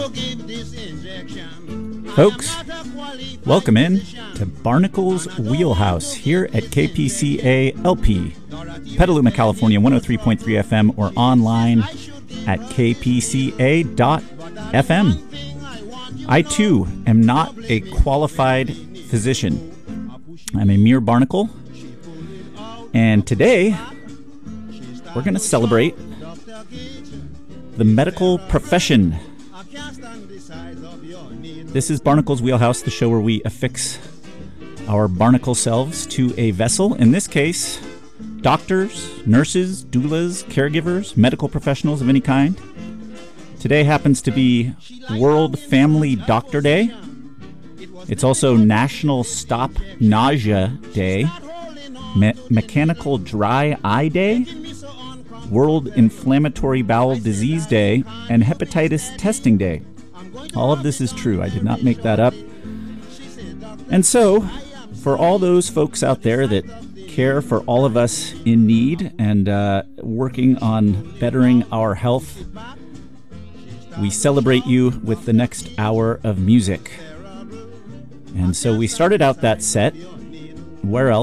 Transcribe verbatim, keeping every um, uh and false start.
Folks, welcome in to Barnacle's Wheelhouse here at K P C A L P, Petaluma, California, one oh three point three F M, or online at k p c a dot f m. I, too, am not a qualified physician. I'm a mere barnacle, and today we're going to celebrate the medical profession. This is Barnacle's Wheelhouse, the show where we affix our barnacle selves to a vessel. In this case, doctors, nurses, doulas, caregivers, medical professionals of any kind. Today happens to be World Family Doctor Day. It's also National Stop Nausea Day, Me- Mechanical Dry Eye Day, World Inflammatory Bowel Disease Day, and Hepatitis Testing Day. All of this is true. I did not make that up. And so, for all those folks out there that care for all of us in need and uh, working on bettering our health, we celebrate you with the next hour of music. And so we started out that set, where else?